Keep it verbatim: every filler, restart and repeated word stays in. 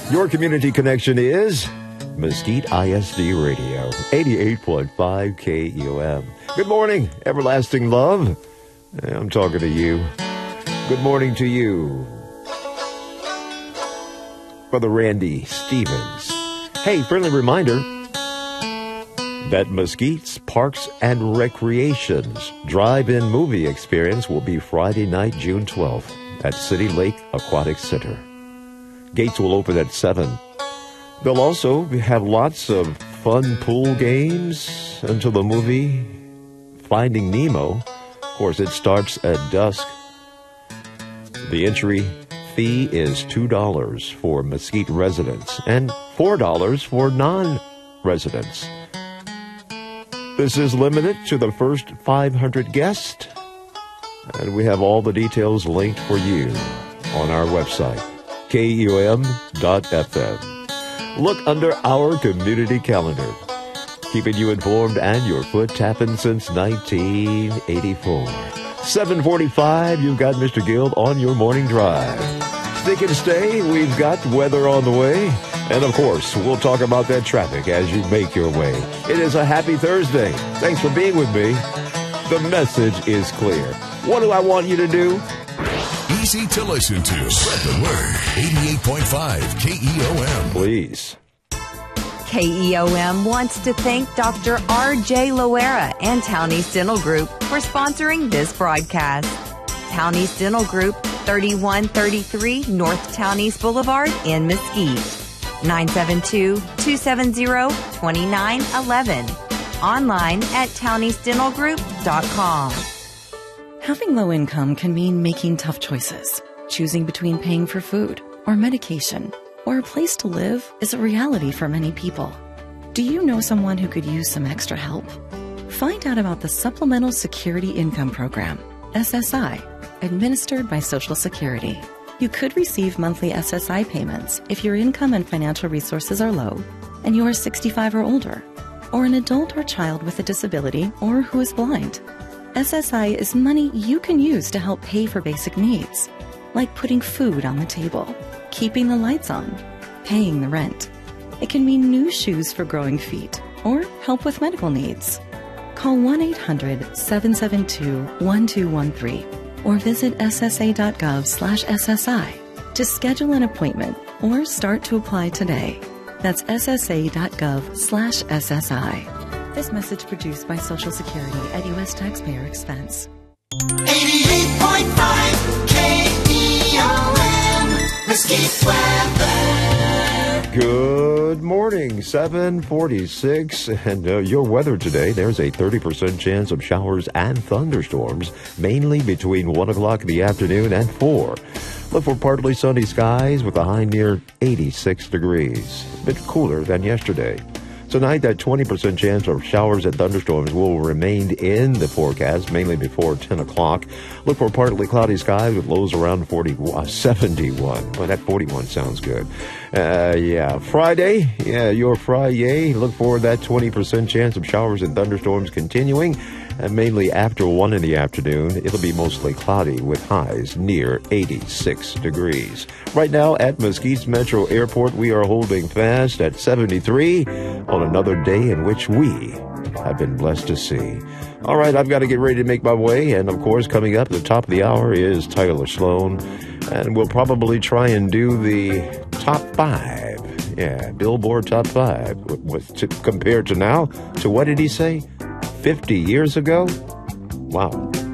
Your community connection is Mesquite I S D Radio, eighty-eight point five K E O M. Good morning, everlasting love. I'm talking to you. Good morning to you, Brother Randy Stevens. Hey, friendly reminder that Mesquite's Parks and Recreations drive-in movie experience will be Friday night, June twelfth at City Lake Aquatic Center. Gates will open at seven. They'll also have lots of fun pool games until the movie Finding Nemo. Of course, it starts at dusk. The entry fee is two dollars for Mesquite residents and four dollars for non-residents. This is limited to the first five hundred guests, and we have all the details linked for you on our website, K E O M dot F M. Look under our community calendar, keeping you informed and your foot tapping since nineteen eighty-four. seven forty-five, you've got Mister Guild on your morning drive. Stick and stay, we've got weather on the way. And, of course, we'll talk about that traffic as you make your way. It is a happy Thursday. Thanks for being with me. The message is clear. What do I want you to do? Easy to listen to. Spread the word. eighty-eight point five K E O M. Please. K E O M wants to thank Doctor R J Loera and Townies Dental Group for sponsoring this broadcast. Townies Dental Group, thirty-one thirty-three North Townies Boulevard in Mesquite. nine seven two, two seven zero, two nine one one. Online at townies dental group dot com. Having low income can mean making tough choices. Choosing between paying for food or medication or a place to live is a reality for many people. Do you know someone who could use some extra help? Find out about the Supplemental Security Income Program, S S I, administered by Social Security. You could receive monthly S S I payments if your income and financial resources are low and you are sixty-five or older, or an adult or child with a disability or who is blind. S S I is money you can use to help pay for basic needs, like putting food on the table, keeping the lights on, paying the rent. It can mean new shoes for growing feet or help with medical needs. Call one eight hundred, seven seven two, one two one three or visit S S A dot gov slash S S I to schedule an appointment or start to apply today. That's S S A dot gov slash S S I. This message produced by Social Security at U S taxpayer expense. eighty-eight point five K E O M, Mesquite weather. Good morning, seven forty-six, and uh, your weather today, there's a thirty percent chance of showers and thunderstorms, mainly between one o'clock in the afternoon and four. Look for partly sunny skies with a high near eighty-six degrees, a bit cooler than yesterday. Tonight, that twenty percent chance of showers and thunderstorms will remain in the forecast, mainly before ten o'clock. Look for partly cloudy skies with lows around forty, seventy-one. Well, that forty-one sounds good. Uh, yeah, Friday, yeah, your Friday. Look for that twenty percent chance of showers and thunderstorms continuing, and mainly after one in the afternoon. It'll be mostly cloudy with highs near eighty-six degrees. Right now at Mesquite Metro Airport, we are holding fast at seventy-three on another day in which we have been blessed to see. All right, I've got to get ready to make my way, and of course, coming up at the top of the hour is Tyler Sloan, and we'll probably try and do the top five. Yeah, Billboard top five. With, to, compared to now, to what did he say? fifty years ago? Wow.